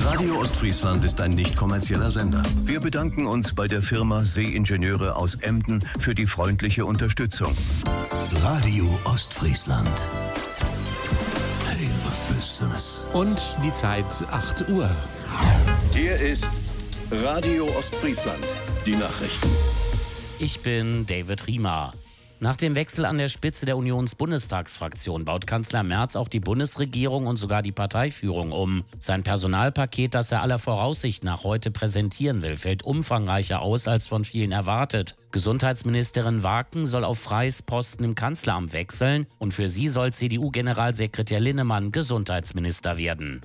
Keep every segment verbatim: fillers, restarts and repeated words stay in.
Radio Ostfriesland ist ein nicht kommerzieller Sender. Wir bedanken uns bei der Firma Seeingenieure aus Emden für die freundliche Unterstützung. Radio Ostfriesland. Hey, was bist das? Und die Zeit acht Uhr. Hier ist Radio Ostfriesland. Die Nachrichten. Ich bin David Riemer. Nach dem Wechsel an der Spitze der Unionsbundestagsfraktion baut Kanzler Merz auch die Bundesregierung und sogar die Parteiführung um. Sein Personalpaket, das er aller Voraussicht nach heute präsentieren will, fällt umfangreicher aus als von vielen erwartet. Gesundheitsministerin Waken soll auf freies Posten im Kanzleramt wechseln und für sie soll C D U-Generalsekretär Linnemann Gesundheitsminister werden.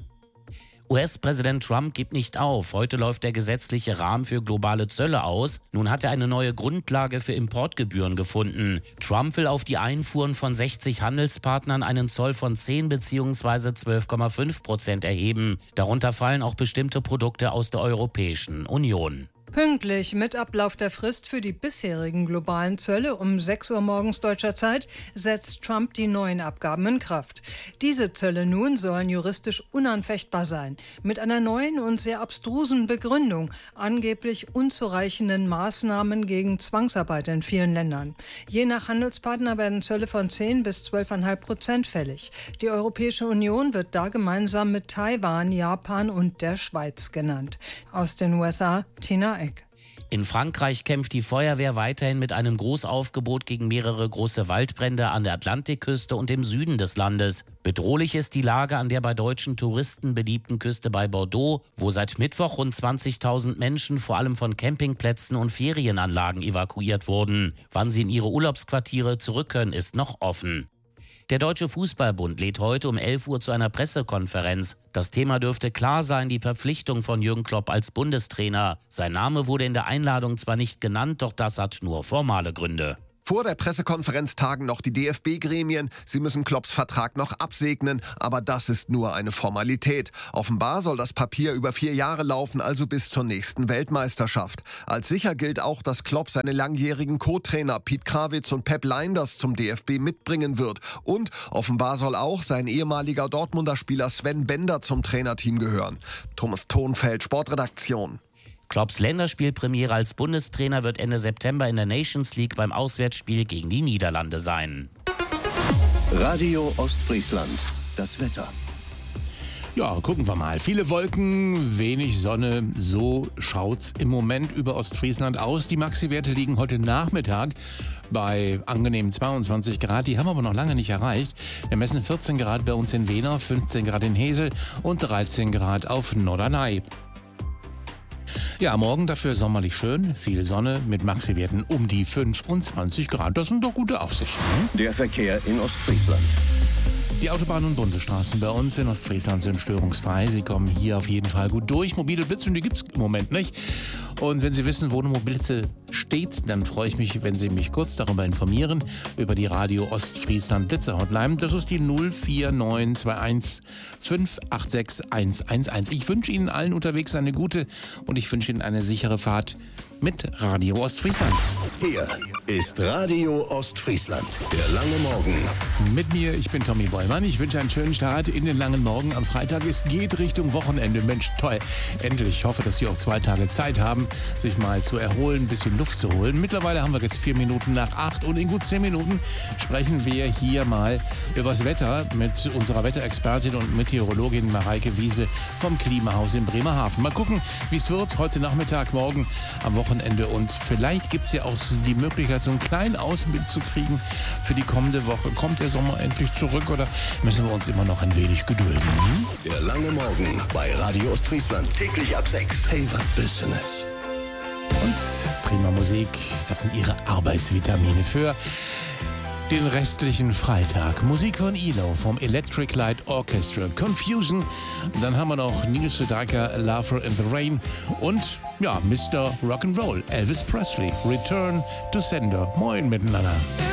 U S-Präsident Trump gibt nicht auf. Heute läuft der gesetzliche Rahmen für globale Zölle aus. Nun hat er eine neue Grundlage für Importgebühren gefunden. Trump will auf die Einfuhren von sechzig Handelspartnern einen Zoll von zehn bzw. zwölf Komma fünf Prozent erheben. Darunter fallen auch bestimmte Produkte aus der Europäischen Union. Pünktlich mit Ablauf der Frist für die bisherigen globalen Zölle um sechs Uhr morgens deutscher Zeit setzt Trump die neuen Abgaben in Kraft. Diese Zölle nun sollen juristisch unanfechtbar sein, mit einer neuen und sehr abstrusen Begründung, angeblich unzureichenden Maßnahmen gegen Zwangsarbeit in vielen Ländern. Je nach Handelspartner werden Zölle von zehn bis zwölf Komma fünf Prozent fällig. Die Europäische Union wird da gemeinsam mit Taiwan, Japan und der Schweiz genannt. Aus den U S A, Tina Eck. In Frankreich kämpft die Feuerwehr weiterhin mit einem Großaufgebot gegen mehrere große Waldbrände an der Atlantikküste und im Süden des Landes. Bedrohlich ist die Lage an der bei deutschen Touristen beliebten Küste bei Bordeaux, wo seit Mittwoch rund zwanzigtausend Menschen vor allem von Campingplätzen und Ferienanlagen evakuiert wurden. Wann sie in ihre Urlaubsquartiere zurück können, ist noch offen. Der Deutsche Fußballbund lädt heute um elf Uhr zu einer Pressekonferenz. Das Thema dürfte klar sein, die Verpflichtung von Jürgen Klopp als Bundestrainer. Sein Name wurde in der Einladung zwar nicht genannt, doch das hat nur formale Gründe. Vor der Pressekonferenz tagen noch die D F B-Gremien. Sie müssen Klopps Vertrag noch absegnen, aber das ist nur eine Formalität. Offenbar soll das Papier über vier Jahre laufen, also bis zur nächsten Weltmeisterschaft. Als sicher gilt auch, dass Klopp seine langjährigen Co-Trainer Piet Krawitz und Pep Lijnders zum D F B mitbringen wird. Und offenbar soll auch sein ehemaliger Dortmunder Spieler Sven Bender zum Trainerteam gehören. Thomas Thonfeld, Sportredaktion. Klopps Länderspielpremiere als Bundestrainer wird Ende September in der Nations League beim Auswärtsspiel gegen die Niederlande sein. Radio Ostfriesland. Das Wetter. Ja, gucken wir mal. Viele Wolken, wenig Sonne, so schaut's im Moment über Ostfriesland aus. Die Maxi-Werte liegen heute Nachmittag bei angenehmen zweiundzwanzig Grad. Die haben wir aber noch lange nicht erreicht. Wir messen vierzehn Grad bei uns in Wehner, fünfzehn Grad in Hesel und dreizehn Grad auf Norderney. Ja, morgen dafür sommerlich schön, viel Sonne mit Maxi-Werten um die fünfundzwanzig Grad. Das sind doch gute Aussichten. Der Verkehr in Ostfriesland. Die Autobahnen und Bundesstraßen bei uns in Ostfriesland sind störungsfrei. Sie kommen hier auf jeden Fall gut durch. Mobile Blitze, die gibt's im Moment nicht. Und wenn Sie wissen, wo eine Mobilblitze steht, dann freue ich mich, wenn Sie mich kurz darüber informieren, über die Radio Ostfriesland Blitze Hotline. Das ist die null vier neun zwei eins fünf acht sechs eins eins eins. Ich wünsche Ihnen allen unterwegs eine gute und ich wünsche Ihnen eine sichere Fahrt mit Radio Ostfriesland. Hier ist Radio Ostfriesland, der lange Morgen. Mit mir, ich bin Tommy Bollmann. Ich wünsche einen schönen Start in den langen Morgen am Freitag. Es geht Richtung Wochenende. Mensch, toll. Endlich. Ich hoffe, dass Sie auch zwei Tage Zeit haben, sich mal zu erholen, ein bisschen Luft zu holen. Mittlerweile haben wir jetzt vier Minuten nach acht und in gut zehn Minuten sprechen wir hier mal über das Wetter mit unserer Wetterexpertin und Meteorologin Mareike Wiese vom Klimahaus in Bremerhaven. Mal gucken, wie es wird heute Nachmittag, morgen am Wochenende und vielleicht gibt es ja auch so die Möglichkeit, so einen kleinen Ausblick zu kriegen für die kommende Woche. Kommt der Sommer endlich zurück oder müssen wir uns immer noch ein wenig gedulden? Der lange Morgen bei Radio Ostfriesland. Täglich ab sechs. Hey, was Business. Und prima Musik, das sind ihre Arbeitsvitamine für den restlichen Freitag. Musik von E L O vom Electric Light Orchestra. Confusion. Und dann haben wir noch Nils Sedaka, Laughter in the Rain. Und ja, Mister Rock'n'Roll, Elvis Presley. Return to Sender. Moin miteinander.